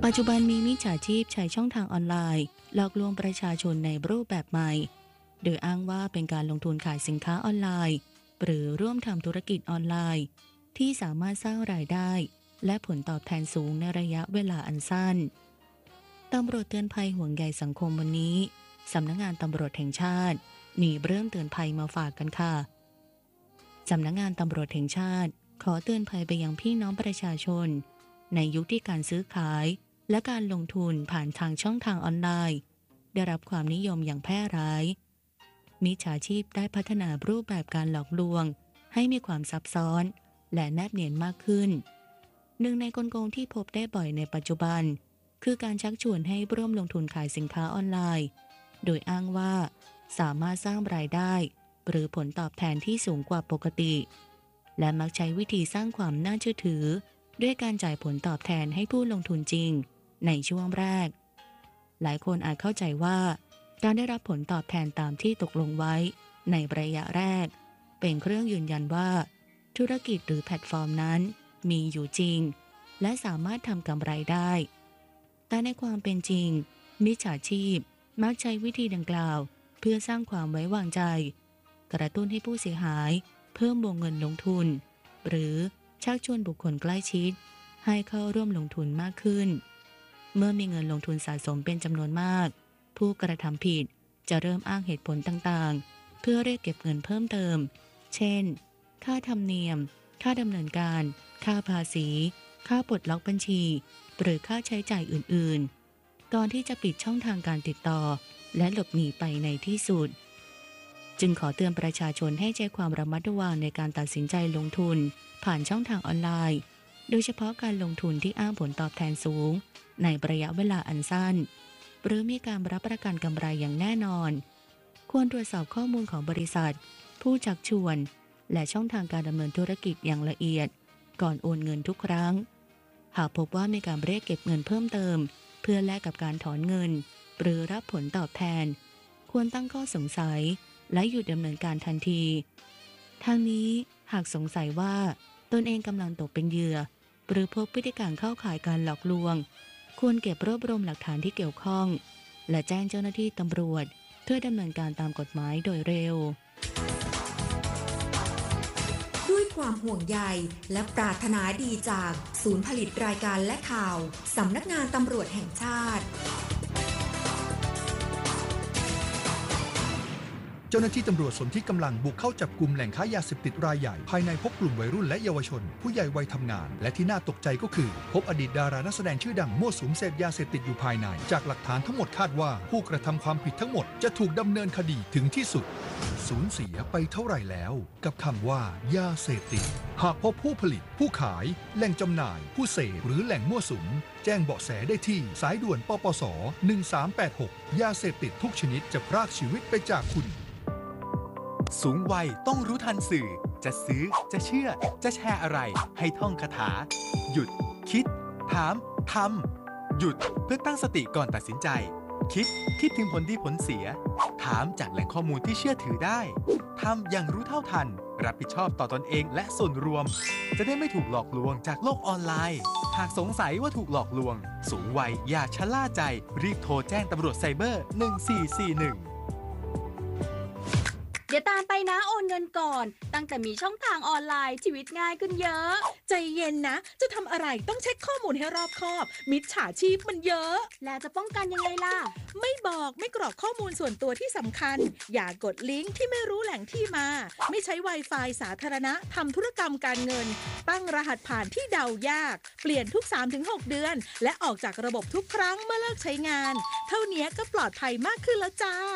ปัจจุบันมีมิจฉาชีพใช้ช่องทางออนไลน์หลอกลวงประชาชนในรูปแบบใหม่โดยอ้างว่าเป็นการลงทุนขายสินค้าออนไลน์หรือร่วมทำธุรกิจออนไลน์ที่สามารถสร้างรายได้และผลตอบแทนสูงในระยะเวลาอันสั้นตำรวจเตือนภัยห่วงใยสังคมวันนี้สำนักงานตำรวจแห่งชาติมีเรื่องเตือนภัยมาฝากกันค่ะสำนักงานตำรวจแห่งชาติขอเตือนภัยไปยังพี่น้องประชาชนในยุคที่การซื้อขายและการลงทุนผ่านทางช่องทางออนไลน์ได้รับความนิยมอย่างแพร่หลายมิจฉาชีพได้พัฒนารูปแบบการหลอกลวงให้มีความซับซ้อนและแนบเนียนมากขึ้นหนึ่งในกลโกงที่พบได้บ่อยในปัจจุบันคือการชักชวนให้ร่วมลงทุนขายสินค้าออนไลน์โดยอ้างว่าสามารถสร้างรายได้หรือผลตอบแทนที่สูงกว่าปกติและมักใช้วิธีสร้างความน่าเชื่อถือด้วยการจ่ายผลตอบแทนให้ผู้ลงทุนจริงในช่วงแรกหลายคนอาจเข้าใจว่าการได้รับผลตอบแทนตามที่ตกลงไว้ในระยะแรกเป็นเครื่องยืนยันว่าธุรกิจหรือแพลตฟอร์มนั้นมีอยู่จริงและสามารถทำกำไรได้แต่ในความเป็นจริงมิจฉาชีพมักใช้วิธีดังกล่าวเพื่อสร้างความไว้วางใจกระตุ้นให้ผู้เสียหายเพิ่มวงเงินลงทุนหรือชักชวนบุคคลใกล้ชิดให้เข้าร่วมลงทุนมากขึ้นเมื่อมีเงินลงทุนสะสมเป็นจำนวนมากผู้กระทำผิดจะเริ่มอ้างเหตุผลต่างๆเพื่อเรียกเก็บเงินเพิ่มเติมเช่นค่าธรรมเนียมค่าดำเนินการค่าภาษีค่าปลดล็อกบัญชีหรือค่าใช้จ่ายอื่นๆก่อนที่จะปิดช่องทางการติดต่อและหลบหนีไปในที่สุดจึงขอเตือนประชาชนให้ใช้ความระมัดระวังในการตัดสินใจลงทุนผ่านช่องทางออนไลน์โดยเฉพาะการลงทุนที่อ้างผลตอบแทนสูงในระยะเวลาอันสั้นหรือมีการรับประกันกำไรอย่างแน่นอนควรตรวจสอบข้อมูลของบริษัทผู้ชักชวนและช่องทางการดำเนินธุรกิจอย่างละเอียดก่อนโอนเงินทุกครั้งหากพบว่ามีการเรียกเก็บเงินเพิ่มเติมเพื่อแลกกับการถอนเงินหรือรับผลตอบแทนควรตั้งข้อสงสัยและหยุดดำเนินการทันทีทางนี้หากสงสัยว่าตนเองกำลังตกเป็นเหยื่อหรือพบพฤติการเข้าข่ายการหลอกลวงควรเก็บรวบรวมหลักฐานที่เกี่ยวข้องและแจ้งเจ้าหน้าที่ตำรวจเพื่อดำเนินการตามกฎหมายโดยเร็วด้วยความห่วงใยและปรารถนาดีจากศูนย์ผลิตรายการและข่าวสำนักงานตำรวจแห่งชาติเจ้าหน้าที่ตำรวจสนที่กำลังบุกเข้าจับกลุ่มแหล่งค้ายาเสพติดรายใหญ่ภายในพบกลุ่มวัยรุ่นและเยาวชนผู้ใหญ่วัยทำงานและที่น่าตกใจก็คือพบอดีตดารานักแสดงชื่อดังมั่วสุมเสพยาเสพติดอยู่ภายในจากหลักฐานทั้งหมดคาดว่าผู้กระทำความผิดทั้งหมดจะถูกดำเนินคดีถึงที่สุดสูญเสียไปเท่าไหร่แล้วกับคำว่ายาเสพติดหากพบผู้ผลิตผู้ขายแหล่งจำหน่ายผู้เสพหรือแหล่งมั่วสุมแจ้งเบาะแสได้ที่สายด่วนปปส1386ยาเสพติดทุกชนิดจะพรากชีวิตไปจากคุณสูงวัยต้องรู้ทันสื่อจะซื้อจะเชื่อจะแชร์อะไรให้ท่องคาถาหยุดคิดถามทำหยุดเพื่อตั้งสติก่อนตัดสินใจคิดถึงผลดีผลเสียถามจากแหล่งข้อมูลที่เชื่อถือได้ทำอย่างรู้เท่าทันรับผิดชอบต่อตนเองและส่วนรวมจะได้ไม่ถูกหลอกลวงจากโลกออนไลน์หากสงสัยว่าถูกหลอกลวงสูงวัยอย่าชะล่าใจรีบโทรแจ้งตำรวจไซเบอร์1441 อย่าตามไปนะโอนเงินก่อนตั้งแต่มีช่องทางออนไลน์ชีวิตง่ายขึ้นเยอะใจเย็นนะจะทำอะไรต้องเช็คข้อมูลให้รอบคอบมิจฉาชีพมันเยอะแล้วจะป้องกันยังไงล่ะไม่บอกไม่กรอกข้อมูลส่วนตัวที่สำคัญอย่ากดลิงก์ที่ไม่รู้แหล่งที่มาไม่ใช้ Wi-Fi สาธารณะทำธุรกรรมการเงินตั้งรหัสผ่านที่เดายากเปลี่ยนทุก 3-6 เดือนและออกจากระบบทุกครั้งเมื่อเลิกใช้งานเท่านี้ก็ปลอดภัยมากขึ้นแล้วจ้า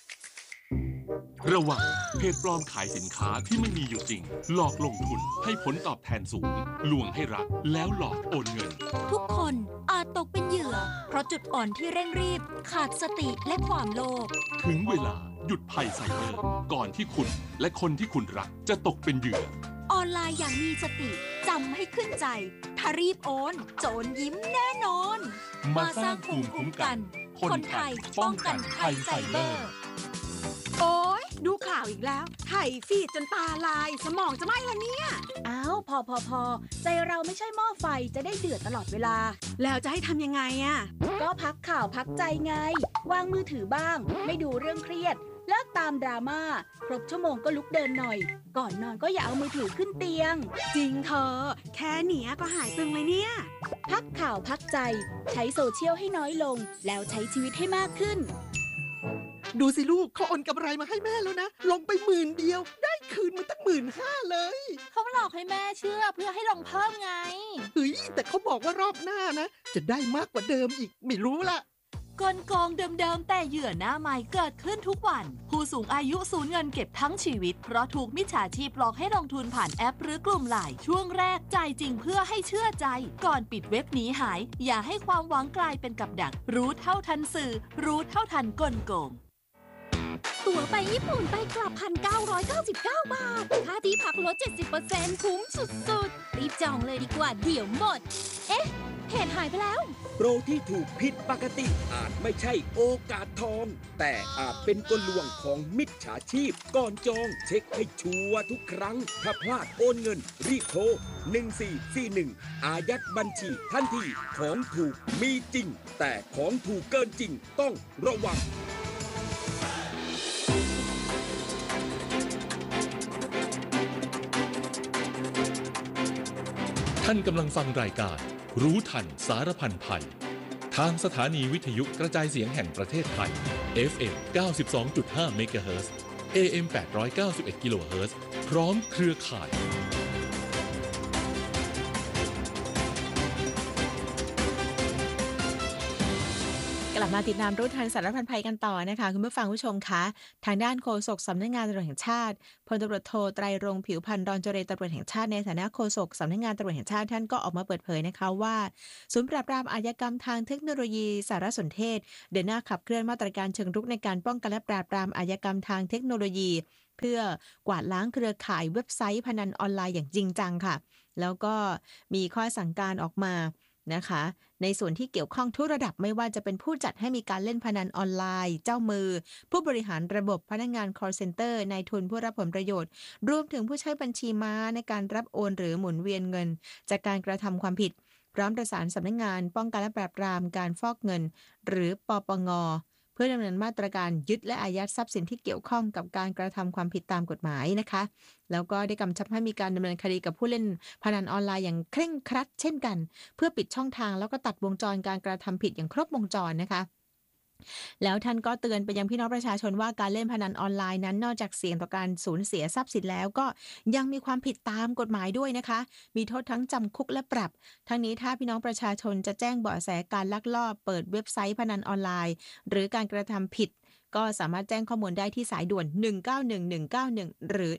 ระวังเพจปลอมขายสินค้าที่ไม่มีอยู่จริงหลอกลงทุนให้ผลตอบแทนสูงลวงให้รักแล้วหลอกโอนเงินทุกคนอาจตกเป็นเหยื่อเพราะจุดอ่อนที่เร่งรีบขาดสติและความโลภถึงเวลาหยุดภัยไซเบอร์ก่อนที่คุณและคนที่คุณรักจะตกเป็นเหยื่อออนไลน์อย่างมีสติจำให้ขึ้นใจถ้ารีบโอนโจรยิ้มแน่นอนมาสร้างภูมิคุ้มกันคนไทยป้องกันภัยไซเบอร์โอ๊ยดูข่าวอีกแล้วไถฟีดจนตาลายสมองจะไหม้ละเนี่ยอ้าวพอใจเราไม่ใช่หม้อไฟจะได้เดือดตลอดเวลาแล้วจะให้ทำยังไงอ่ะก็พักข่าวพักใจไงวางมือถือบ้างไม่ดูเรื่องเครียดเลิกตามดราม่าครบชั่วโมงก็ลุกเดินหน่อยก่อนนอนก็อย่าเอามือถือขึ้นเตียงจริงเธอแค่เนี้ยก็หายตึงเลยเนี่ยพักข่าวพักใจใช้โซเชียลให้น้อยลงแล้วใช้ชีวิตให้มากขึ้นดูสิลูกเขาโอนกำไรมาให้แม่แล้วนะลงไป10,000เดียวได้คืนมาตั้ง15,000เลยเขาหลอกให้แม่เชื่อเพื่อให้ลงเพิ่มไงเฮ้ยแต่เขาบอกว่ารอบหน้านะจะได้มากกว่าเดิมอีกไม่รู้ละกลโกงเดิมๆแต่เหยื่อหน้าใหม่เกิดขึ้นทุกวันผู้สูงอายุสูญเงินเก็บทั้งชีวิตเพราะถูกมิจฉาชีพหลอกให้ลงทุนผ่านแอปหรือกลุ่มไลน์ช่วงแรกจ่ายจริงเพื่อให้เชื่อใจก่อนปิดเว็บหนีหายอย่าให้ความหวังกลายเป็นกับดักรู้เท่าทันสื่อรู้เท่าทันกลโกงตั๋วไปญี่ปุ่นไปกลับ 1,999 บาทค่าที่พักลด 70% คุ้มสุดๆรีบจองเลยดีกว่าเดี๋ยวหมดเอ๊ะเพจหายไปแล้วโปรที่ถูกผิดปกติอาจไม่ใช่โอกาสทองแต่อาจเป็นกลลวงของมิจฉาชีพก่อนจองเช็คให้ชัวร์ทุกครั้งถ้าพลาดโอนเงินรีบโทร1441อายัดบัญชีทันทีของถูกมีจริงแต่ของถูกเกินจริงต้องระวังท่านกำลังฟังรายการรู้ทันสารพันภัยทางสถานีวิทยุกระจายเสียงแห่งประเทศไทย FM 92.5 เมกะเฮิรตซ์ AM 891 กิโลเฮิรตซ์พร้อมเครือข่ายกลับมาติดตามรู้ทันสารพันภัยกันต่อนะคะคุณผู้ฟังผู้ชมคะทางด้านโฆษกสำนักงานตำรวจแห่งชาติพลตำรวจโทไตรรงค์ผิวพรรณรองเจรตำรวจแห่งชาติในฐานะโฆษกสำนักงานตำรวจแห่งชาติท่านก็ออกมาเปิดเผยนะคะว่าศูนย์ปราบปรามอาชญากรรมทางเทคโนโลยีสารสนเทศเดินหน้าขับเคลื่อนมาตรการเชิงรุกในการป้องกันและปราบปรามอาชญากรรมทางเทคโนโลยีเพื่อกวาดล้างเครือข่ายเว็บไซต์พนันออนไลน์อย่างจริงจังค่ะแล้วก็มีข้อสั่งการออกมานะคะในส่วนที่เกี่ยวข้องทุกระดับไม่ว่าจะเป็นผู้จัดให้มีการเล่นพนันออนไลน์เจ้ามือผู้บริหารระบบพนักงาน call center นายทุนผู้รับผลประโยชน์รวมถึงผู้ใช้บัญชีม้าในการรับโอนหรือหมุนเวียนเงินจากการกระทำความผิดพร้อมประสานสำนักงานป้องกันและปราบปรามการฟอกเงินหรือปปง.เพื่อดำเนินมาตรการยึดและอายัดทรัพย์สินที่เกี่ยวข้องกับการกระทำความผิดตามกฎหมายนะคะแล้วก็ได้กำชับให้มีการดำเนินคดีกับผู้เล่นพนันออนไลน์อย่างเคร่งครัดเช่นกันเพื่อปิดช่องทางแล้วก็ตัดวงจรการกระทำผิดอย่างครบวงจรนะคะแล้วท่านก็เตือนไปยังพี่น้องประชาชนว่าการเล่นพนันออนไลน์นั้นนอกจากเสี่ยงต่อการสูญเสียทรัพย์สินแล้วก็ยังมีความผิดตามกฎหมายด้วยนะคะมีโทษทั้งจำคุกและปรับทั้งนี้ถ้าพี่น้องประชาชนจะแจ้งเบาะแสการลักลอบเปิดเว็บไซต์พนันออนไลน์หรือการกระทำผิดก็สามารถแจ้งข้อมูลได้ที่สายด่วน191191หรือ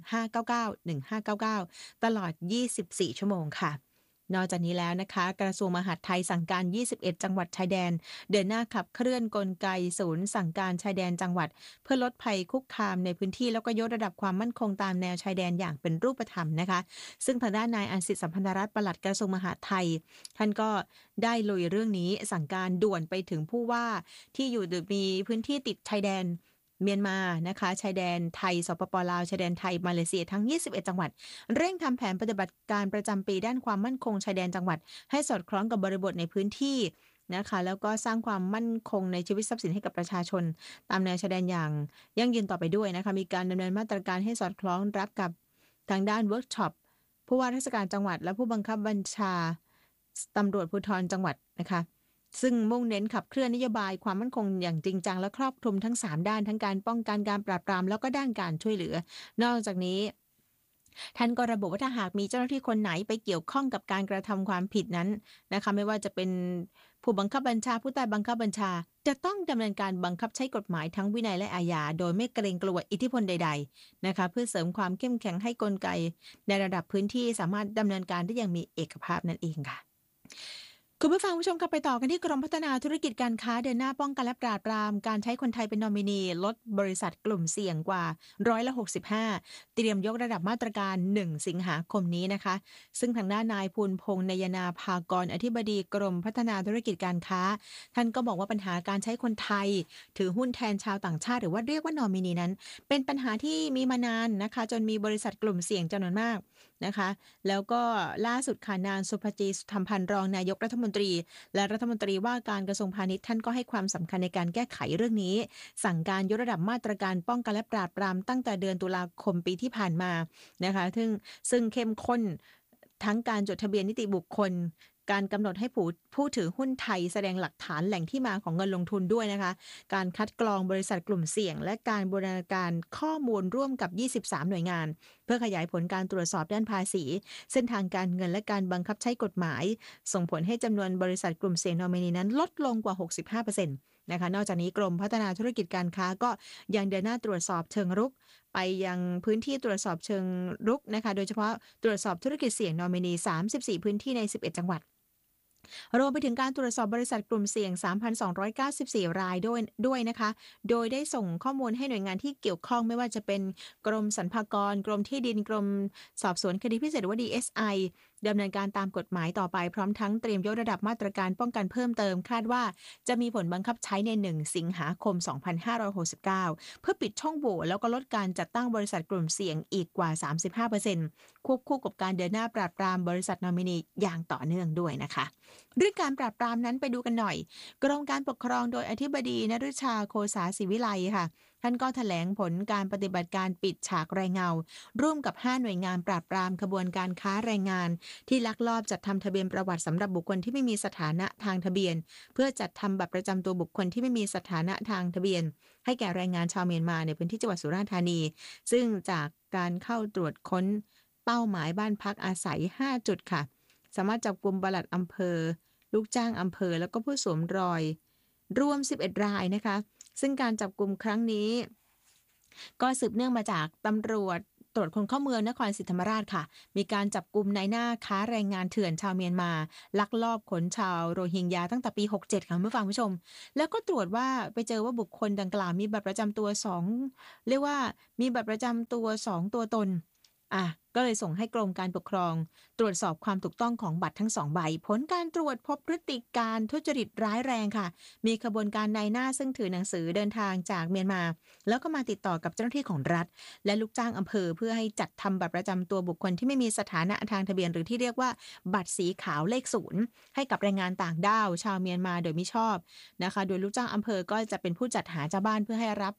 1599ตลอด24ชั่วโมงค่ะนอกจากนี้แล้วนะคะกระทรวงมหาดไทยสั่งการ21จังหวัดชายแดนเดินหน้าขับเคลื่อนกลไกศูนย์สั่งการชายแดนจังหวัดเพื่อลดภัยคุกคามในพื้นที่แล้วก็ยกระดับความมั่นคงตามแนวชายแดนอย่างเป็นรูปธรรมนะคะซึ่งทางด้านนายอันสิทธิสัมพันธรัตน์ปลัดกระทรวงมหาดไทยท่านก็ได้ลุยเรื่องนี้สั่งการด่วนไปถึงผู้ว่าที่อยู่มีพื้นที่ติดชายแดนเมียนมานะคะชายแดนไทยสปป.ลาวชายแดนไทยมาเลเซียทั้ง21จังหวัดเร่งทำแผนปฏิบัติการประจำปีด้านความมั่นคงชายแดนจังหวัดให้สอดคล้องกับบริบทในพื้นที่นะคะแล้วก็สร้างความมั่นคงในชีวิตทรัพย์สินให้กับประชาชนตามแนวชายแดนอย่างยั่งยืนต่อไปด้วยนะคะมีการดำเนินมาตรการให้สอดคล้องรับกับทางด้านเวิร์กช็อปผู้ว่าราชการจังหวัดและผู้บังคับบัญชาตำรวจภูธรจังหวัดนะคะซึ่งมุ่งเน้นขับเคลื่อนนโยบายความมั่นคงอย่างจริงจังและครอบคลุมทั้ง3ด้านทั้งการป้องกันการปราบปรามแล้วก็ด้านการช่วยเหลือนอกจากนี้ท่านก็ระบุว่าถ้าหากมีเจ้าหน้าที่คนไหนไปเกี่ยวข้องกับการกระทำความผิดนั้นนะคะไม่ว่าจะเป็นผู้บังคับบัญชาผู้ใต้บังคับบัญชาจะต้องดำเนินการบังคับใช้กฎหมายทั้งวินัยและอาญาโดยไม่เกรงกลัวอิทธิพลใดๆนะคะเพื่อเสริมความเข้มแข็งให้กลไกในระดับพื้นที่สามารถดำเนินการได้อย่างมีเอกภาพนั่นเองค่ะคุณผู้ฟังผู้ชมกลับไปต่อกันที่กรมพัฒนาธุรกิจการค้าเดินหน้าป้องกันและปราบปรามการใช้คนไทยเป็นนอมินีลดบริษัทกลุ่มเสี่ยงกว่า65%เตรียมยกระดับมาตรการ1สิงหาคมนี้นะคะซึ่งทางด้านนายภูลพงษ์นยนาภากรอธิบดีกรมพัฒนาธุรกิจการค้าท่านก็บอกว่าปัญหาการใช้คนไทยถือหุ้นแทนชาวต่างชาติหรือว่าเรียกว่านอมินีนั้นเป็นปัญหาที่มีมานานนะคะจนมีบริษัทกลุ่มเสี่ยงจำนวนมากนะคะแล้วก็ล่าสุดค่ะนางสุภจีสุธรรมพันธ์รองนายกรัฐมนตรีและรัฐมนตรีว่าการกระทรวงพาณิชย์ท่านก็ให้ความสำคัญในการแก้ไขเรื่องนี้สั่งการยกระดับมาตรการป้องกันและปราบปรามตั้งแต่เดือนตุลาคมปีที่ผ่านมานะคะซึ่งเข้มข้นทั้งการจดทะเบียนนิติบุคคลการกำหนดให้ผู้ถือหุ้นไทยแสดงหลักฐานแหล่งที่มาของเงินลงทุนด้วยนะคะการคัดกรองบริษัทกลุ่มเสี่ยงและการบูรณาการข้อมูลร่วมกับ23หน่วยงานเพื่อขยายผลการตรวจสอบด้านภาษีเส้นทางการเงินและการบังคับใช้กฎหมายส่งผลให้จำนวนบริษัทกลุ่มเสี่ยงนอมินีนั้นลดลงกว่า 65%นะคะนอกจากนี้กรมพัฒนาธุรกิจการค้าก็ยังเดินหน้าตรวจสอบเชิงรุกไปยังพื้นที่ตรวจสอบเชิงรุกนะคะโดยเฉพาะตรวจสอบธุรกิจเสี่ยงนอมินี34พื้นที่ใน11จังหวัดรวมไปถึงการตรวจสอบบริษัทกลุ่มเสี่ยง 3,294 รายด้วยนะคะโดยได้ส่งข้อมูลให้หน่วยงานที่เกี่ยวข้องไม่ว่าจะเป็นกรมสรรพากรกรมที่ดินกรมสอบสวนคดีพิเศษหรือว่า DSI ดำเนินการตามกฎหมายต่อไปพร้อมทั้งเตรียมยกระดับมาตรการป้องกันเพิ่มเติมคาดว่าจะมีผลบังคับใช้ใน1สิงหาคม 2569 เพื่อปิดช่องโหว่แล้วก็ลดการจัดตั้งบริษัทกลุ่มเสี่ยงอีกกว่า 35% ควบคู่กับการเดินหน้าปราบปรามบริษัทนอมินีอย่างต่อเนื่องด้วยนะคะเรื่องการปราบปรามนั้นไปดูกันหน่อยกรมการปกครองโดยอธิบดีนฤชาโคสาศิวิไลค่ะท่านก็แถลงผลการปฏิบัติการปิดฉากแรงเงาร่วมกับ5หน่วยงานปราบปรามขบวนการค้าแรงงานที่ลักลอบจัดทำทะเบียนประวัติสำหรับบุคคลที่ไม่มีสถานะทางทะเบียนเพื่อจัดทำบัตรประจำตัวบุคคลที่ไม่มีสถานะทางทะเบียนให้แก่แรงงานชาวเมียนมาในพื้นที่จังหวัดสุราษฎร์ธานีซึ่งจากการเข้าตรวจค้นเป้าหมายบ้านพักอาศัย5จุดค่ะสามารถจับกุมปลัดอำเภอลูกจ้างอำเภอแล้วก็ผู้สวมรอยรวม11รายนะคะซึ่งการจับกุมครั้งนี้ก็สืบเนื่องมาจากตำรวจตรวจคนเข้าเมืองนครศรีธรรมราชค่ะมีการจับกุมนายหน้าค้าแรงงานเถื่อนชาวเมียนมาลักลอบขนชาวโรฮิงญาตั้งแต่ปี67ค่ะผู้ฟังผู้ชมแล้วก็ตรวจว่าไปเจอว่าบุคคลดังกล่าวมีบัตรประจำตัว2เรียกว่ามีบัตรประจำตัว2ตัวตนก็เลยส่งให้กรมการปกครองตรวจสอบความถูกต้องของบัตรทั้ง2ใบผลการตรวจพบพฤติการทุจริตร้ายแรงค่ะมีขบวนการนายหน้าซึ่งถือหนังสือเดินทางจากเมียนมาแล้วก็มาติดต่อกับเจ้าหน้าที่ของรัฐและลูกจ้างอำเภอเพื่อให้จัดทำบัตรประจำตัวบุคคลที่ไม่มีสถานะทางทะเบียนหรือที่เรียกว่าบัตรสีขาวเลข0ให้กับแรงงานต่างด้าวชาวเมียนมาโดยมิชอบนะคะโดยลูกจ้างอำเภอก็จะเป็นผู้จัดหาเจ้าบ้านเพื่อให้รับ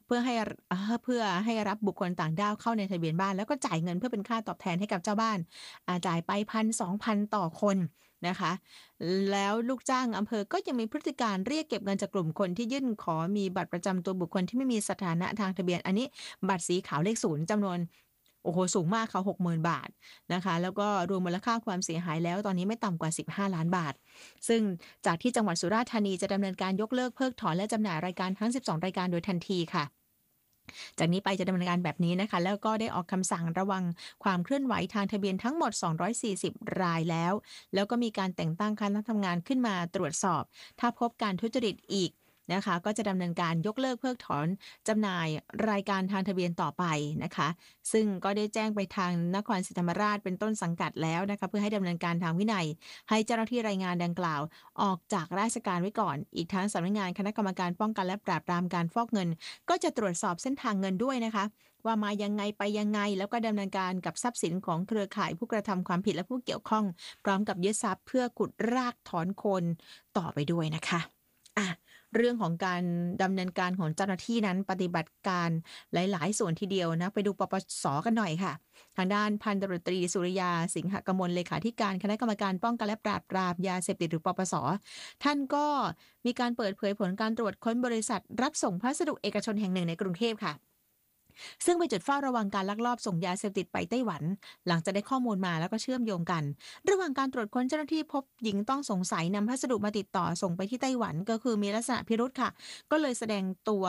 บุคคลต่างด้าวเข้าในทะเบียนบ้านแล้วก็จ่ายเงินเพื่อเป็นค่าตอบแทนให้กับเจ้าบ้านจ่ายไป 1,000-2,000 ต่อคนนะคะแล้วลูกจ้างอำเภอก็ยังมีพฤติการเรียกเก็บเงินจากกลุ่มคนที่ยื่นขอมีบัตรประจำตัวบุคคลที่ไม่มีสถานะทางทะเบียนอันนี้บัตรสีขาวเลข0จำนวนสูงมากค่ะ 60,000 บาทนะคะแล้วก็รวมมูลค่าความเสียหายแล้วตอนนี้ไม่ต่ำกว่า15ล้านบาทซึ่งจากที่จังหวัดสุราษฎร์ธานีจะดำเนินการยกเลิกเพิกถอนและจำหน่ายรายการทั้ง12รายการโดยทันทีค่ะจากนี้ไปจะดำเนินการแบบนี้นะคะแล้วก็ได้ออกคำสั่งระวังความเคลื่อนไหวทางทะเบียนทั้งหมด240รายแล้วก็มีการแต่งตั้งคณะทำงานขึ้นมาตรวจสอบถ้าพบการทุจริตอีกนะคะก็จะดำเนินการยกเลิกเพิกถอนจำหน่ายรายการทางทะเบียนต่อไปนะคะซึ่งก็ได้แจ้งไปทางนครศรีธรรมราชเป็นต้นสังกัดแล้วนะคะเพื่อให้ดำเนินการทางวินัยให้เจ้าหน้าที่รายงานดังกล่าวออกจากราชการไว้ก่อนอีกทั้งสำนักงานคณะกรรมการป้องกันและปราบปรามการฟอกเงินก็จะตรวจสอบเส้นทางเงินด้วยนะคะว่ามายังไงไปยังไงแล้วก็ดำเนินการกับทรัพย์สินของเครือข่ายผู้กระทำความผิดและผู้เกี่ยวข้องพร้อมกับยึดทรัพย์เพื่อขุดรากถอนโคนต่อไปด้วยนะคะเรื่องของการดำเนินการของเจ้าหน้าที่นั้นปฏิบัติการหลายๆส่วนทีเดียวนะไปดูปปส.กันหน่อยค่ะทางด้านพันตำรวจตรีสุริยาสิงหกมลเลขาธิการคณะกรรมการป้องกันและปราบปรามยาเสพติดหรือปปส.ท่านก็มีการเปิดเผยผลการตรวจค้นบริษัทรับส่งพัสดุเอกชนแห่งหนึ่งในกรุงเทพค่ะซึ่งเป็นจุดเฝ้าระวังการลักลอบส่งยาเสพติดไปไต้หวันหลังจากได้ข้อมูลมาแล้วก็เชื่อมโยงกันระหว่างการตรวจค้นเจ้าหน้าที่พบหญิงต้องสงสัยนำพัสดุมาติดต่อส่งไปที่ไต้หวันก็คือมีลักษณะพิรุธค่ะก็เลยแสดงตัว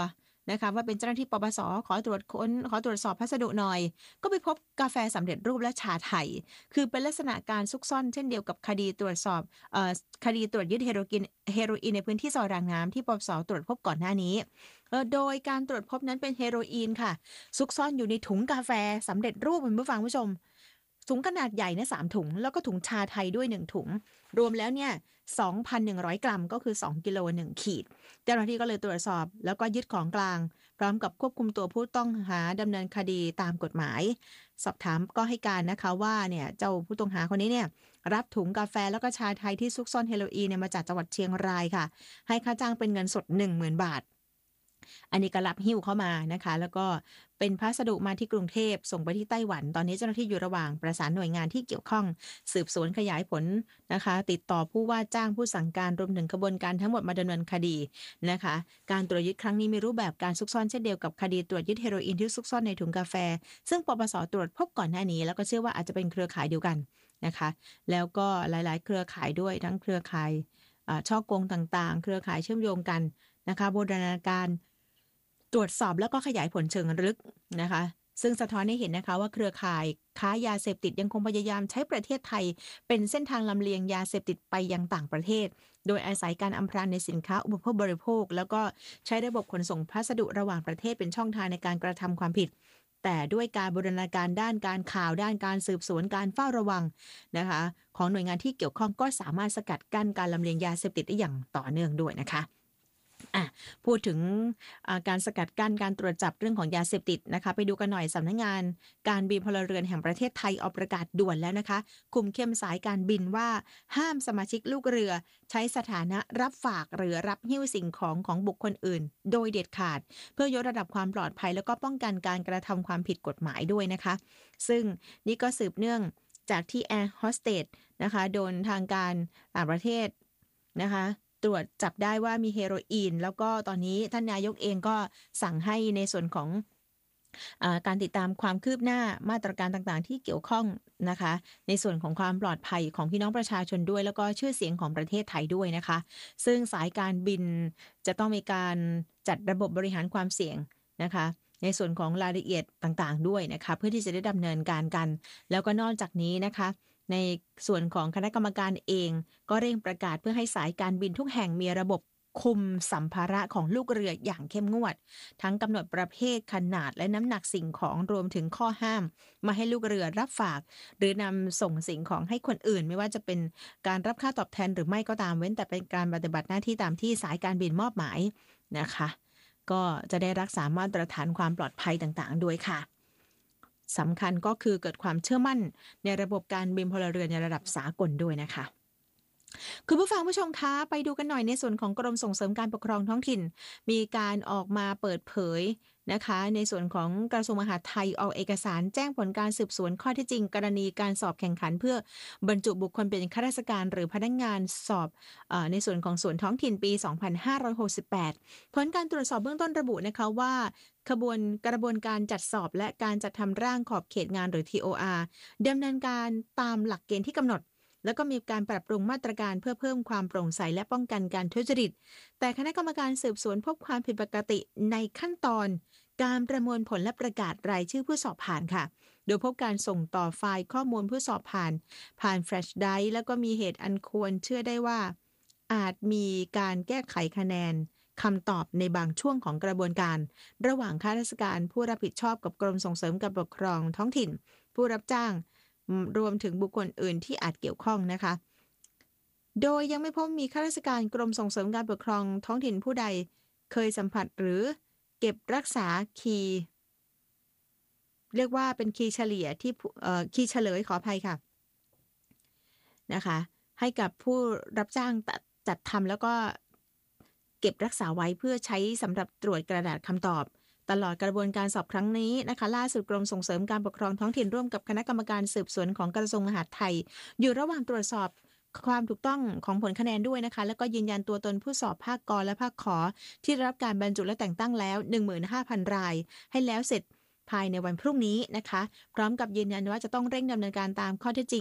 นะคะว่าเป็นเจ้าหน้าที่ปปส.ขอตรวจสอบพัสดุหน่อยก็ไปพบกาแฟสำเร็จรูปและชาไทยคือเป็นลักษณะการซุกซ่อนเช่นเดียวกับคดีตรวจยึดเฮโรอีนในพื้นที่ซอยรางน้ำที่ปปส.ตรวจพบก่อนหน้านี้โดยการตรวจพบนั้นเป็นเฮโรอีนค่ะซุกซ่อนอยู่ในถุงกาแฟสำเร็จรูปคุณผู้ฟังผู้ชมถุงขนาดใหญ่นะ3ถุงแล้วก็ถุงชาไทยด้วย1ถุงรวมแล้วเนี่ย 2,100 กรัมก็คือ2กิโล1ขีดเจ้าหน้าที่ก็เลยตรวจสอบแล้วก็ยึดของกลางพร้อมกับควบคุมตัวผู้ต้องหาดำเนินคดีตามกฎหมายสอบถามก็ให้การนะคะว่าเนี่ยเจ้าผู้ต้องหาคนนี้เนี่ยรับถุงกาแฟแล้วก็ชาไทยที่ซุกซ่อนเฮโรอีนเนี่ยมาจากจังหวัดเชียงรายค่ะให้ค่าจ้างเป็นเงินสด 10,000 บาทอันนี้ก็รับหิ้วเข้ามานะคะแล้วก็เป็นพัสดุมาที่กรุงเทพส่งไปที่ไต้หวันตอนนี้เจ้าหน้าที่อยู่ระหว่างประสานหน่วยงานที่เกี่ยวข้องสืบสวนขยายผลนะคะติดต่อผู้ว่าจ้างผู้สั่งการรวมถึงกระบวนการทั้งหมดมาดำเนินคดีนะคะการตรวจยึดครั้งนี้มีรูปแบบการซุกซ่อนเช่นเดียวกับคดีตรวจยึดเฮโรอีนที่ซุกซ่อนในถุงกาแฟซึ่งปปส.ตรวจพบก่อนหน้านี้แล้วก็เชื่อว่าอาจจะเป็นเครือข่ายเดียวกันนะคะแล้วก็หลายๆเครือข่ายด้วยทั้งเครือข่ายช่อโกงต่างๆเครือข่ายเชื่อมโยงกันนะคะบูรณาการตรวจสอบแล้วก็ขยายผลเชิงลึกนะคะซึ่งสะท้อนให้เห็นนะคะว่าเครือข่ายค้ายาเสพติดยังคงพยายามใช้ประเทศไทยเป็นเส้นทางลำเลียงยาเสพติดไปยังต่างประเทศโดยอาศัยการอำพรางในสินค้าอุปโภคบริโภคแล้วก็ใช้ระบบขนส่งพัสดุระหว่างประเทศเป็นช่องทางในการกระทำความผิดแต่ด้วยการบูรณาการด้านการข่าวด้านการสืบสวนการเฝ้าระวังนะคะของหน่วยงานที่เกี่ยวข้องก็สามารถสกัดกั้นการลำเลียงยาเสพติดได้อย่างต่อเนื่องด้วยนะคะพูดถึงการสกัดกั้นการตรวจจับเรื่องของยาเสพติดนะคะไปดูกันหน่อยสำนักงานการบินพลเรือนแห่งประเทศไทยออกประกาศด่วนแล้วนะคะคุมเข้มสายการบินว่าห้ามสมาชิกลูกเรือใช้สถานะรับฝากหรือรับหิ้วสิ่งของบุคคลอื่นโดยเด็ดขาดเพื่อยกระดับความปลอดภัยแล้วก็ป้องกันการกระทำความผิดกฎหมายด้วยนะคะซึ่งนี่ก็สืบเนื่องจากที่แอร์โฮสเตสนะคะโดนทางการต่างประเทศนะคะตรวจจับได้ว่ามีเฮโรอีนแล้วก็ตอนนี้ท่านนายกเองก็สั่งให้ในส่วนของการติดตามความคืบหน้ามาตรการต่างๆที่เกี่ยวข้องนะคะในส่วนของความปลอดภัยของพี่น้องประชาชนด้วยแล้วก็ชื่อเสียงของประเทศไทยด้วยนะคะซึ่งสายการบินจะต้องมีการจัดระบบบริหารความเสี่ยงนะคะในส่วนของรายละเอียดต่างๆด้วยนะคะเพื่อที่จะได้ดำเนินการกันแล้วก็นอกจากนี้นะคะในส่วนของคณะกรรมการเองก็เร่งประกาศเพื่อให้สายการบินทุกแห่งมีระบบคุมสัมภาระของลูกเรืออย่างเข้มงวดทั้งกำหนดประเภทขนาดและน้ำหนักสิ่งของรวมถึงข้อห้ามมาให้ลูกเรือรับฝากหรือนำส่งสิ่งของให้คนอื่นไม่ว่าจะเป็นการรับค่าตอบแทนหรือไม่ก็ตามเว้นแต่เป็นการปฏิบัติหน้าที่ตามที่สายการบินมอบหมายนะคะก็จะได้รักษามาตรฐานความปลอดภัยต่างๆด้วยค่ะสำคัญก็คือเกิดความเชื่อมั่นในระบบการบินพลเรือนในระดับสากลด้วยนะคะคุณผู้ฟังผู้ชมคะไปดูกันหน่อยในส่วนของกรมส่งเสริมการปกครองท้องถิ่นมีการออกมาเปิดเผยนะคะในส่วนของกระทรวงมหาดไทยออกเอกสารแจ้งผลการสืบสวนข้อเท็จจริงกรณีการสอบแข่งขันเพื่อบรรจุบุคคลเป็นข้าราชการหรือพนักงานสอบในส่วนของส่วนท้องถิ่นปี 2568 ผลการตรวจสอบเบื้องต้นระบุนะคะว่ากระบวนการจัดสอบและการจัดทำร่างขอบเขตงานหรือ TOR ดำเนินการตามหลักเกณฑ์ที่กำหนดแล้วก็มีการปรับปรุงมาตรการเพื่อเพิ่มความโปร่งใสและป้องกันการทุจริตแต่คณะกรรมการสืบสวนพบความผิดปกติในขั้นตอนการประมวลผลและประกาศรายชื่อผู้สอบผ่านค่ะโดยพบการส่งต่อไฟล์ข้อมูลผู้สอบผ่านแฟลชไดรฟ์แล้วก็มีเหตุอันควรเชื่อได้ว่าอาจมีการแก้ไขคะแนนคำตอบในบางช่วงของกระบวนการระหว่างข้าราชการผู้รับผิดชอบกับกรมส่งเสริมการปกครองท้องถิ่นผู้รับจ้างรวมถึงบุคคลอื่นที่อาจเกี่ยวข้องนะคะโดยยังไม่พบมีข้าราชการกรมส่งเสริมการปกครองท้องถิ่นผู้ใดเคยสัมผัสหรือเก็บรักษาคีย์เรียกว่าเป็นคีย์เฉลี่ยที่คีย์เฉลยขออภัยค่ะนะคะให้กับผู้รับจ้างจัดทำแล้วก็เก็บรักษาไว้เพื่อใช้สำหรับตรวจกระดาษคำตอบตลอดกระบวนการสอบครั้งนี้นะคะล่าสุดกรมส่งเสริมการปกครองท้องถิ่นร่วมกับคณะกรรมการสืบสวนของกระทรวงมหาดไทยอยู่ระหว่างตรวจสอบความถูกต้องของผลคะแนนด้วยนะคะแล้วก็ยืนยันตัวตนผู้สอบภาคกและภาคขอที่ได้รับการบรรจุและแต่งตั้งแล้ว 15,000 รายให้แล้วเสร็จภายในวันพรุ่งนี้นะคะพร้อมกับยืนยันว่าจะต้องเร่งดำเนินการตามข้อเท็จจริง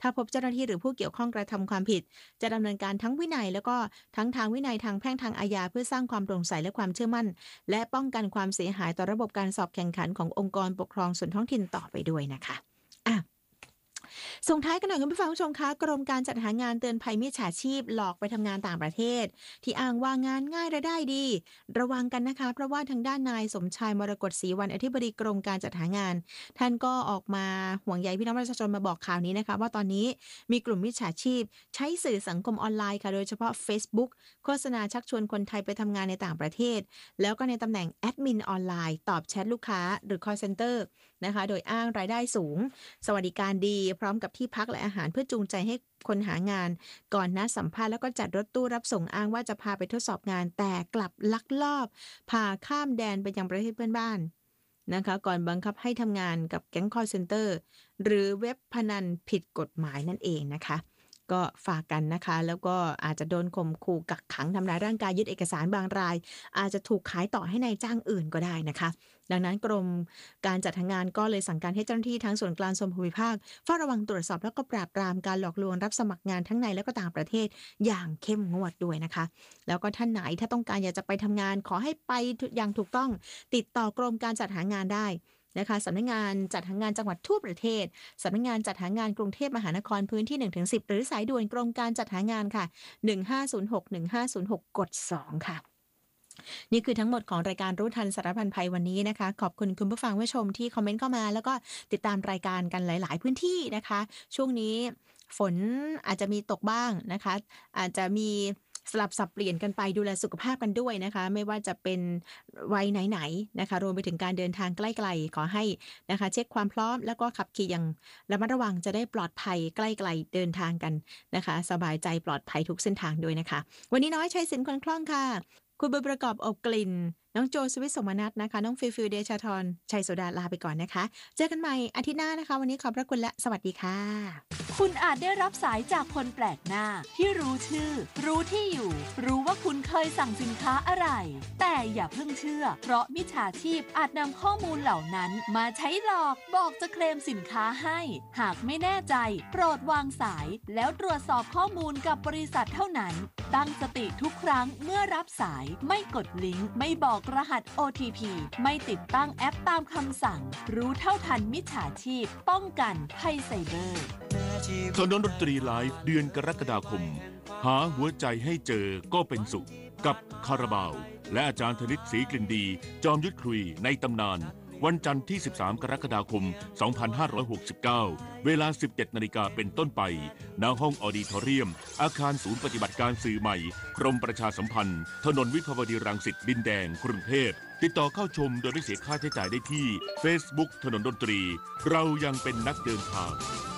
ถ้าพบเจ้าหน้าที่หรือผู้เกี่ยวข้องกระทำความผิดจะดำเนินการทั้งวินัยแล้วก็ทั้งทางวินัยทางแพ่งทางอาญาเพื่อสร้างความโปร่งใสและความเชื่อมั่นและป้องกันความเสียหายต่อระบบการสอบแข่งขันขององค์กรปกครองส่วนท้องถิ่นต่อไปด้วยนะคะส่งท้ายกันหน่อยคุณผู้ฟังผู้ชมคะกรมการจัดหางานเตือนภัยมิจฉาชีพหลอกไปทำงานต่างประเทศที่อ้างว่างานง่ายรายได้ดีระวังกันนะคะเพราะว่าทางด้านนายสมชายมรกตศรีวรรณอธิบดีกรมการจัดหางานท่านก็ออกมาห่วงใยพี่น้องประชาชนมาบอกข่าวนี้นะคะว่าตอนนี้มีกลุ่มมิจฉาชีพใช้สื่อสังคมออนไลน์ค่ะโดยเฉพาะ Facebook โฆษณาชักชวนคนไทยไปทำงานในต่างประเทศแล้วก็ในตำแหน่งแอดมินออนไลน์ตอบแชทลูกค้าหรือ call center นะคะโดยอ้างรายได้สูงสวัสดิการดีพร้อมกับที่พักและอาหารเพื่อจูงใจให้คนหางานก่อนนัดสัมภาษณ์แล้วก็จัดรถตู้รับส่งอ้างว่าจะพาไปทดสอบงานแต่กลับลักลอบพาข้ามแดนไปยังประเทศเพื่อนบ้านนะคะก่อนบังคับให้ทำงานกับแก๊ง call center หรือเว็บพนันผิดกฎหมายนั่นเองนะคะก็ฝากกันนะคะแล้วก็อาจจะโดนข่มขู่กักขังทำร้ายร่างกายยึดเอกสารบางรายอาจจะถูกขายต่อให้นายจ้างอื่นก็ได้นะคะดังนั้นกรมการจัดหางานก็เลยสั่งการให้เจ้าหน้าที่ทั้งส่วนกลางส่วนภูมิภาคเฝ้าระวังตรวจสอบแล้วก็ปราบปรามการหลอกลวงรับสมัครงานทั้งในและก็ต่างประเทศอย่างเข้มงวดด้วยนะคะแล้วก็ท่านไหนถ้าต้องการอยากจะไปทำงานขอให้ไปอย่างถูกต้องติดต่อกรมการจัดหางานได้นะคะสำนักงานจัดหางานจังหวัดทั่วประเทศสำนักงานจัดหางานกรุงเทพมหานครพื้นที่ 1-10 หรือสายด่วนกรมการจัดหางานค่ะ1506 กด 2 ค่ะนี่คือทั้งหมดของรายการรู้ทันสารพันภัยวันนี้นะคะขอบคุณคุณผู้ฟังผู้ชมที่คอมเมนต์เข้ามาแล้วก็ติดตามรายการกันหลายๆพื้นที่นะคะช่วงนี้ฝนอาจจะมีตกบ้างนะคะอาจจะมีสลับสับเปลี่ยนกันไปดูแลสุขภาพกันด้วยนะคะไม่ว่าจะเป็นวัยไหนๆนะคะรวมไปถึงการเดินทางใกล้ๆขอให้นะคะเช็คความพร้อมแล้วก็ขับขี่อย่างระมัดระวังจะได้ปลอดภัยใกล้ๆเดินทางกันนะคะสบายใจปลอดภัยทุกเส้นทางด้วยนะคะวันนี้น้อยชัยศิลป์คนคล่องค่ะคุณบุญประกอบอบกลิ่นน้องโจสวิทย์สมนัสนะคะน้องฟิลเดชาธรชัยโสดาลาไปก่อนนะคะเจอกันใหม่อาทิตย์หน้านะคะวันนี้ขอบพระคุณและสวัสดีค่ะคุณอาจได้รับสายจากคนแปลกหน้าที่รู้ชื่อรู้ที่อยู่รู้ว่าคุณเคยสั่งสินค้าอะไรแต่อย่าเพิ่งเชื่อเพราะมิจฉาชีพอาจนำข้อมูลเหล่านั้นมาใช้หลอกบอกจะเคลมสินค้าให้หากไม่แน่ใจโปรดวางสายแล้วตรวจสอบข้อมูลกับบริษัทเท่านั้นตั้งสติทุกครั้งเมื่อรับสายไม่กดลิงก์ไม่บอกรหัส OTP ไม่ติดตั้งแอปตามคำสั่งรู้เท่าทันมิจฉาชีพป้องกันภัยไซเบอร์ถนนดนตรีไลฟ์เดือนกรกฎาคมหาหัวใจให้เจอก็เป็นสุขกับคาราบาวและอาจารย์ธนิตศรีกลิ่นดีจอมยุทธคุยในตำนานวันจันทร์ที่13กรกฎาคม2569เวลา 17 นาฬิกาเป็นต้นไปณห้องออดิทอเรียมอาคารศูนย์ปฏิบัติการสื่อใหม่กรมประชาสัมพันธ์ถนนวิภาวดีรังสิตดินแดงกรุงเทพติดต่อเข้าชมโดยไม่เสียค่าใช้จ่ายได้ที่ Facebook ถนนดนตรีเรายังเป็นนักเดินทาง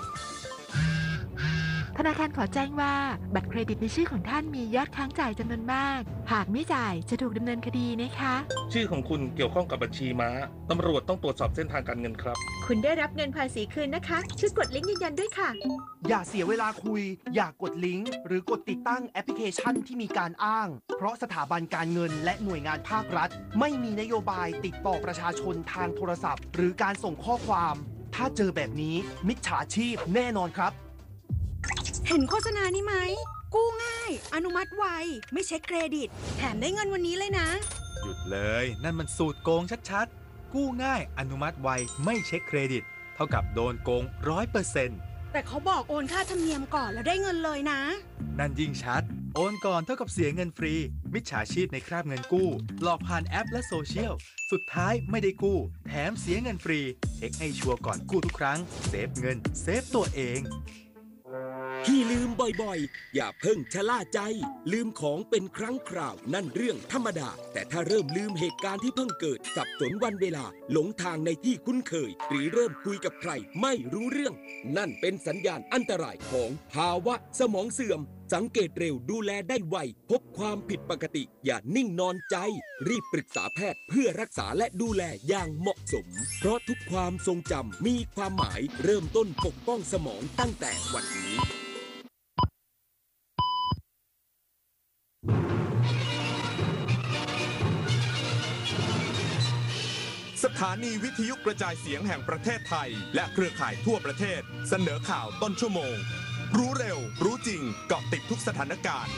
ธนาคารขอแจ้งว่าบัตรเครดิตในชื่อของท่านมียอดค้างจ่ายจำนวนมากหากไม่จ่ายจะถูกดำเนินคดีนะคะชื่อของคุณเกี่ยวข้องกับบัญชีม้าตำรวจต้องตรวจสอบเส้นทางการเงินครับคุณได้รับเงินภาษีคืนนะคะช่วยกดลิงก์ยืนยันด้วยค่ะอย่าเสียเวลาคุยอย่ากดลิงก์หรือกดติดตั้งแอปพลิเคชันที่มีการอ้างเพราะสถาบันการเงินและหน่วยงานภาครัฐไม่มีนโยบายติดต่อประชาชนทางโทรศัพท์หรือการส่งข้อความถ้าเจอแบบนี้มิจฉาชีพแน่นอนครับเห็นโฆษณานี้ไหมกู้ง่ายอนุมัติไวไม่เช็คเครดิตแถมได้เงินวันนี้เลยนะหยุดเลยนั่นมันสูตรโกงชัดๆกู้ง่ายอนุมัติไวไม่เช็คเครดิตเท่ากับโดนโกง 100% แต่เขาบอกโอนค่าธรรมเนียมก่อนแล้วได้เงินเลยนะนั่นยิ่งชัดโอนก่อนเท่ากับเสียเงินฟรีมิจฉาชีพในคราบเงินกู้หลอกผ่านแอปและโซเชียลสุดท้ายไม่ได้กู้แถมเสียเงินฟรีเช็คให้ชัวร์ก่อนกู้ทุกครั้งเซฟเงินเซฟตัวเองที่ลืมบ่อยๆอย่าเพิ่งชะล่าใจลืมของเป็นครั้งคราวนั่นเรื่องธรรมดาแต่ถ้าเริ่มลืมเหตุการณ์ที่เพิ่งเกิดสับสนวันเวลาหลงทางในที่คุ้นเคยหรือเริ่มคุยกับใครไม่รู้เรื่องนั่นเป็นสัญญาณอันตรายของภาวะสมองเสื่อมสังเกตเร็วดูแลได้ไวพบความผิดปกติอย่านิ่งนอนใจรีบปรึกษาแพทย์เพื่อรักษาและดูแลอย่างเหมาะสมเพราะทุกความทรงจำมีความหมายเริ่มต้นปกป้องสมองตั้งแต่วันนี้สถานีวิทยุกระจายเสียงแห่งประเทศไทยและเครือข่ายทั่วประเทศเสนอข่าวต้นชั่วโมงรู้เร็วรู้จริงเกาะติดทุกสถานการณ์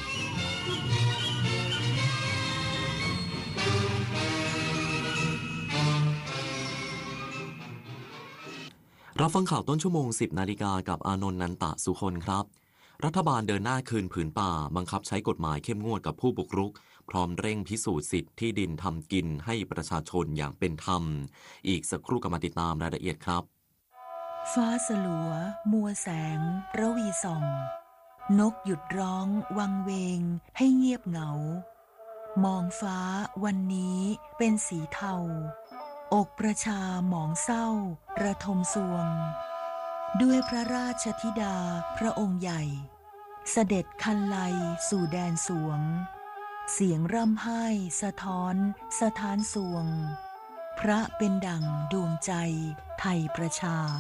รับฟังข่าวต้นชั่วโมง 10 นาฬิกากับอานนท์นันตะสุคนครับรัฐบาลเดินหน้าคืนผืนป่าบังคับใช้กฎหมายเข้มงวดกับผู้บุกรุกพร้อมเร่งพิสูจน์สิทธิ์ที่ดินทำกินให้ประชาชนอย่างเป็นธรรมอีกสักครู่กลับมาติดตามรายละเอียดครับฟ้าสลัวมัวแสงระวีส่องนกหยุดร้องวังเวงให้เงียบเหงามองฟ้าวันนี้เป็นสีเทาอกประชาหมองเศร้าระทมสวงด้วยพระราชธิดาพระองค์ใหญ่เสด็จคันไลสู่แดนสวงเสียงร่ำไห้สะท้อนสถานสวงพระเป็นดั่งดวงใจไทยประชา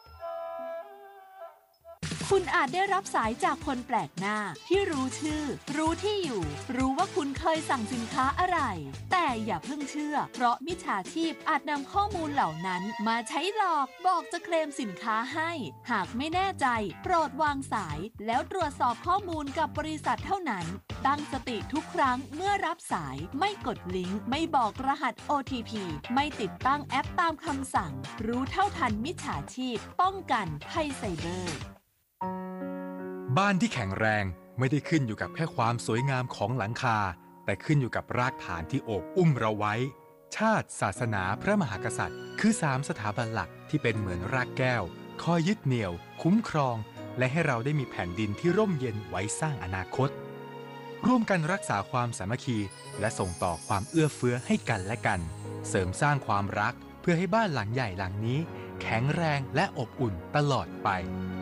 คุณอาจได้รับสายจากคนแปลกหน้าที่รู้ชื่อรู้ที่อยู่รู้ว่าคุณเคยสั่งสินค้าอะไรแต่อย่าเพิ่งเชื่อเพราะมิจฉาชีพอาจนำข้อมูลเหล่านั้นมาใช้หลอกบอกจะเคลมสินค้าให้หากไม่แน่ใจโปรดวางสายแล้วตรวจสอบข้อมูลกับบริษัทเท่านั้นตั้งสติทุกครั้งเมื่อรับสายไม่กดลิงก์ไม่บอกรหัส OTP ไม่ติดตั้งแอปตามคำสั่งรู้เท่าทันมิจฉาชีพป้องกันภัยไซเบอร์บ้านที่แข็งแรงไม่ได้ขึ้นอยู่กับแค่ความสวยงามของหลังคาแต่ขึ้นอยู่กับรากฐานที่โอบอุ้มเราไว้ชาติศาสนาพระมหากษัตริย์คือ3สถาบันหลักที่เป็นเหมือนรากแก้วคอยยึดเหนี่ยวคุ้มครองและให้เราได้มีแผ่นดินที่ร่มเย็นไว้สร้างอนาคตร่วมกันรักษาความสามัคคีและส่งต่อความเอื้อเฟื้อให้กันและกันเสริมสร้างความรักเพื่อให้บ้านหลังใหญ่หลังนี้แข็งแรงและอบอุ่นตลอดไป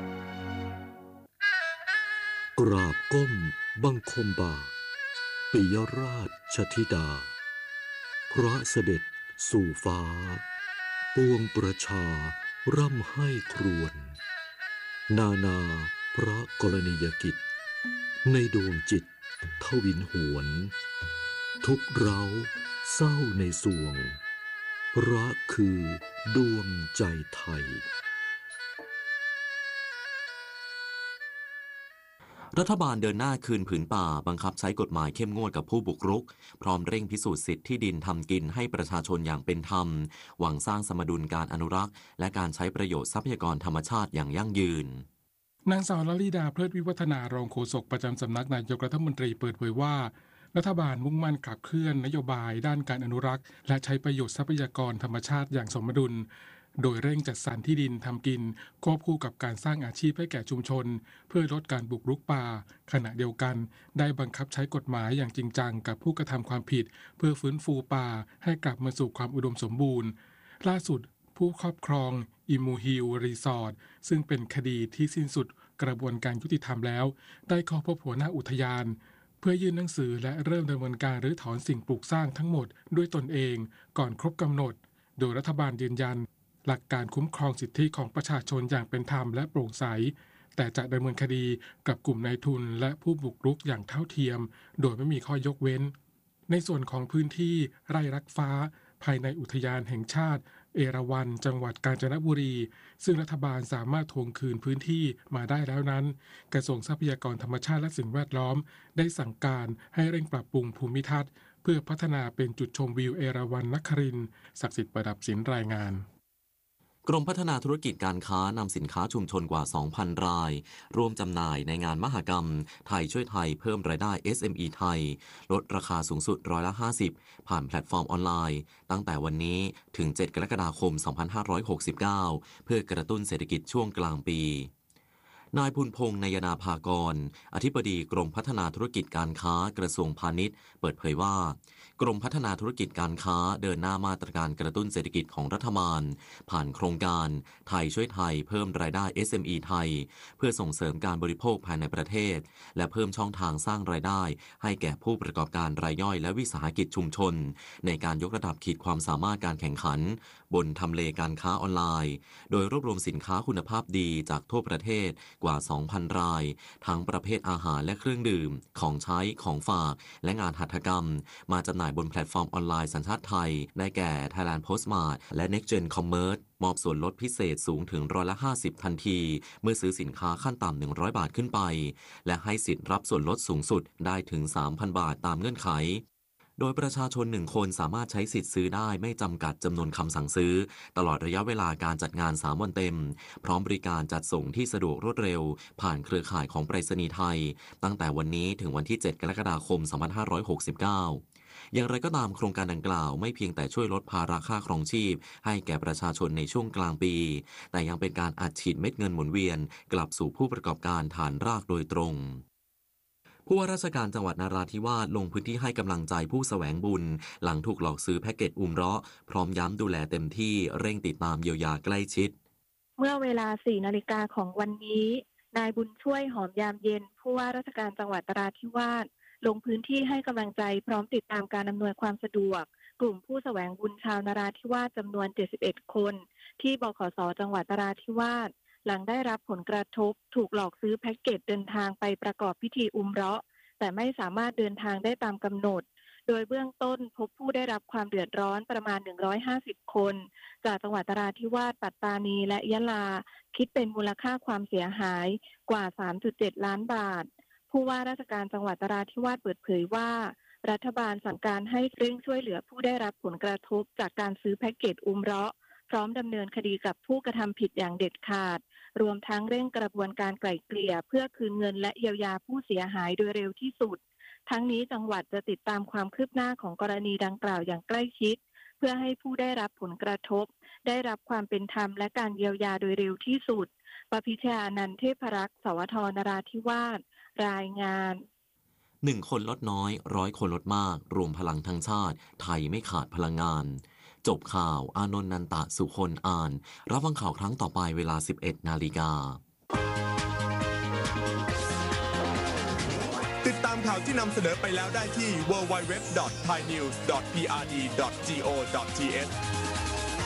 กราบก้มบังคมบาทปิยราชธิดาพระเสด็จสู่ฟ้าปวงประชาร่ำไห้ครวญนานาพระกรณียกิจในดวงจิตทวินหวนทุกเร้าเศร้าในสวงรักคือดวงใจไทยรัฐบาลเดินหน้าคืนผืนป่าบังคับใช้กฎหมายเข้มงวดกับผู้บุกรุกพร้อมเร่งพิสูจน์สิทธิ์ที่ดินทำกินให้ประชาชนอย่างเป็นธรรมหวังสร้างสมดุลการอนุรักษ์และการใช้ประโยชน์ทรัพยากรธรรมชาติอย่างยั่งยืนนางสาวลลิดาเพลิดวิวัฒนารองโฆษกประจำสำนักนายกรัฐมนตรีเปิดเผยว่ารัฐบาลมุ่งมั่นขับเคลื่อนนโยบายด้านการอนุรักษ์และใช้ประโยชน์ทรัพยากรธรรมชาติอย่างสมดุลโดยเร่งจัดสรรที่ดินทำกินควบคู่กับการสร้างอาชีพให้แก่ชุมชนเพื่อลดการบุกรุกป่าขณะเดียวกันได้บังคับใช้กฎหมายอย่างจริงจังกับผู้กระทำความผิดเพื่อฟื้นฟูป่าให้กลับมาสู่ความอุดมสมบูรณ์ล่าสุดผู้ครอบครองอิมูฮิลรีสอร์ทซึ่งเป็นคดีที่สิ้นสุดกระบวนการยุติธรรมแล้วได้เข้าพบหัวหน้าอุทยานเพื่อยื่นหนังสือและเริ่มดำเนินการรื้อถอนสิ่งปลูกสร้างทั้งหมดด้วยตนเองก่อนครบกำหนดโดยรัฐบาลยืนยันหลักการคุ้มครองสิทธิของประชาชนอย่างเป็นธรรมและโปร่งใสแต่จะดำเนินคดีกับกลุ่มนายทุนและผู้บุกรุกอย่างเท่าเทียมโดยไม่มีข้อยกเว้นในส่วนของพื้นที่ไร่รักฟ้าภายในอุทยานแห่งชาติเอราวัณจังหวัดกาญจนบุรีซึ่งรัฐบาลสามารถทวงคืนพื้นที่มาได้แล้วนั้นกระทรวงทรัพยากรธรรมชาติและสิ่งแวดล้อมได้สั่งการให้เร่งปรับปรุงภูมิทัศน์เพื่อพัฒนาเป็นจุดชมวิวเอราวัณนครินทร์ศักดิ์สิทธิ์ประดับศิลป์รายงานกรมพัฒนาธุรกิจการค้านำสินค้าชุมชนกว่า 2,000 รายร่วมจำหน่ายในงานมหกรรมไทยช่วยไทยเพิ่มรายได้ SME ไทยลดราคาสูงสุด50%ผ่านแพลตฟอร์มออนไลน์ตั้งแต่วันนี้ถึง 7 กรกฎาคม 2569 เพื่อกระตุ้นเศรษฐกิจช่วงกลางปีนายพุนพงษ์นายนาภากรอธิบดีกรมพัฒนาธุรกิจการค้ากระทรวงพาณิชย์เปิดเผยว่ากรมพัฒนาธุรกิจการค้าเดินหน้ามาตรการกระตุ้นเศรษฐกิจของรัฐบาลผ่านโครงการไทยช่วยไทยเพิ่มรายได้ SME ไทยเพื่อส่งเสริมการบริโภคภายในประเทศและเพิ่มช่องทางสร้างรายได้ให้แก่ผู้ประกอบการรายย่อยและวิสาหกิจชุมชนในการยกระดับขีดความสามารถการแข่งขันบนทำเลการค้าออนไลน์โดยรวบรวมสินค้าคุณภาพดีจากทั่วประเทศกว่า 2,000 ราย ทั้งประเภทอาหารและเครื่องดื่มของใช้ของฝากและงานหัตถกรรมมาจำหน่ายบนแพลตฟอร์มออนไลน์สัญชาติไทยได้แก่ Thailand Postmart และ Next Gen Commerce มอบส่วนลดพิเศษสูงถึง50%ทันทีเมื่อซื้อสินค้าขั้นต่ำ100 บาทขึ้นไปและให้สิทธิ์รับส่วนลดสูงสุดได้ถึง 3,000 บาทตามเงื่อนไขโดยประชาชน1 คนสามารถใช้สิทธิ์ซื้อได้ไม่จำกัดจำนวนคำสั่งซื้อตลอดระยะเวลาการจัดงาน3 วันเต็มพร้อมบริการจัดส่งที่สะดวกรวดเร็วผ่านเครือข่ายของไปรษณีย์ไทยตั้งแต่วันนี้ถึงวันที่ 7 กรกฎาคม 2569อย่างไรก็ตามโครงการดังกล่าวไม่เพียงแต่ช่วยลดภาระค่าครองชีพให้แก่ประชาชนในช่วงกลางปีแต่ยังเป็นการอัดฉีดเม็ดเงินหมุนเวียนกลับสู่ผู้ประกอบการฐานรากโดยตรงผู้ว่าราชการจังหวัดนราธิวาสลงพื้นที่ให้กำลังใจผู้แสวงบุญหลังถูกหลอกซื้อแพ็กเกจอุมเราะห์พร้อมย้ำดูแลเต็มที่เร่งติดตามเยียวยาใกล้ชิดเมื่อเวลา 4 นาฬิกาของวันนี้นายบุญช่วยหอมยามเย็นผู้ว่าราชการจังหวัดนราธิวาสลงพื้นที่ให้กำลังใจพร้อมติดตามการอำนวยความสะดวกกลุ่มผู้แสวงบุญชาวนราธิวาสจำนวน71 คนที่บขส.จังหวัดนราธิวาสหลังได้รับผลกระทบถูกหลอกซื้อแพ็กเกจเดินทางไปประกอบพิธีอุมเราะห์แต่ไม่สามารถเดินทางได้ตามกำหนดโดยเบื้องต้นพบผู้ได้รับความเดือดร้อนประมาณ150 คนจากจังหวัดนราธิวาสปัตตานีและยะลาคิดเป็นมูลค่าความเสียหายกว่า 3.7 ล้านบาทผู้ว่าราชการจังหวัดนราธิวาสเปิดเผยว่ารัฐบาลสั่งการให้เร่งช่วยเหลือผู้ได้รับผลกระทบจากการซื้อแพ็กเกจอุมเราะห์พร้อมดำเนินคดีกับผู้กระทำผิดอย่างเด็ดขาดรวมทั้งเร่งกระบวนการไกล่เกลี่ยเพื่อคืนเงินและเยียวยาผู้เสียหายโดยเร็วที่สุดทั้งนี้จังหวัดจะติดตามความคืบหน้าของกรณีดังกล่าวอย่างใกล้ชิดเพื่อให้ผู้ได้รับผลกระทบได้รับความเป็นธรรมและการเยียวยาโดยเร็วที่สุดปพิชานันท์เทพรักษ์สวทนราธิวาสรายงาน 1 คนลดน้อย100 คนลดมากรวมพลังทั้งชาติไทยไม่ขาดพลังงานจบข่าวอานนท์นันตะสุคนอ่านรับฟังข่าวครั้งต่อไปเวลา 11 นาฬิกาติดตามข่าวที่นำเสนอไปแล้วได้ที่ www.thainews.prd.go.th